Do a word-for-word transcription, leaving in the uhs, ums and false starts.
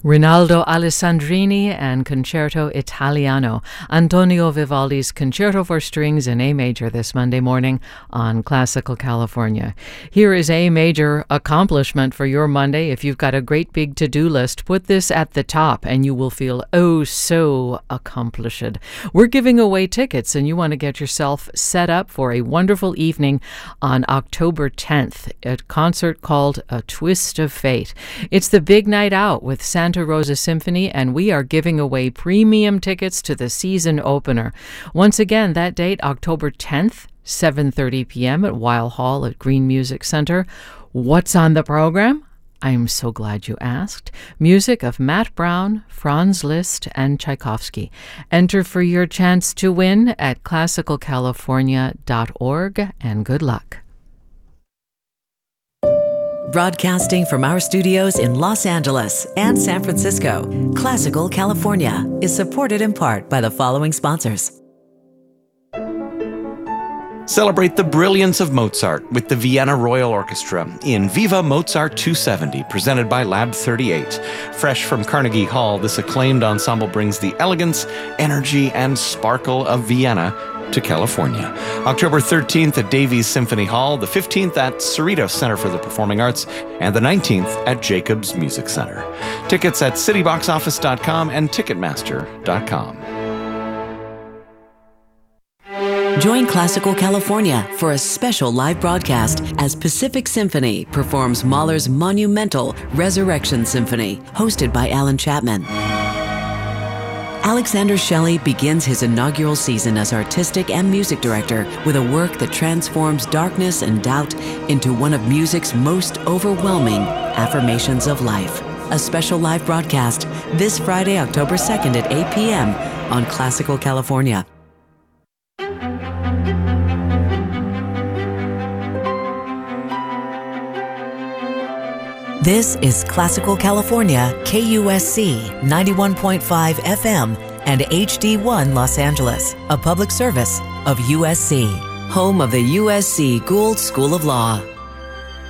Rinaldo Alessandrini and Concerto Italiano. Antonio Vivaldi's Concerto for Strings in A Major this Monday morning on Classical California. Here is A Major accomplishment for your Monday. If you've got a great big to-do list, put this at the top and you will feel oh so accomplished. We're giving away tickets and you want to get yourself set up for a wonderful evening on October tenth, a concert called A Twist of Fate. It's the big night out with Santa Santa Rosa Symphony, and we are giving away premium tickets to the season opener. Once again, that date, October tenth, seven thirty p.m. at Weil Hall at Green Music Center. What's on the program? I'm so glad you asked. Music of Matt Brown, Franz Liszt, and Tchaikovsky. Enter for your chance to win at classical california dot org, and good luck. Broadcasting from our studios in Los Angeles and San Francisco, Classical California is supported in part by the following sponsors. Celebrate the brilliance of Mozart with the Vienna Royal Orchestra in Viva Mozart two seventy, presented by Lab thirty-eight. Fresh from Carnegie Hall, this acclaimed ensemble brings the elegance, energy, and sparkle of Vienna to California. October thirteenth at Davies Symphony Hall, the fifteenth at Cerritos Center for the Performing Arts, and the nineteenth at Jacobs Music Center. Tickets at city box office dot com and ticketmaster dot com. Join Classical California for a special live broadcast as Pacific Symphony performs Mahler's monumental Resurrection Symphony, hosted by Alan Chapman. Alexander Shelley begins his inaugural season as artistic and music director with a work that transforms darkness and doubt into one of music's most overwhelming affirmations of life. A special live broadcast this Friday, October second at eight p.m. on Classical California. This is Classical California, K U S C ninety-one point five F M and H D one Los Angeles, a public service of U S C, home of the U S C Gould School of Law.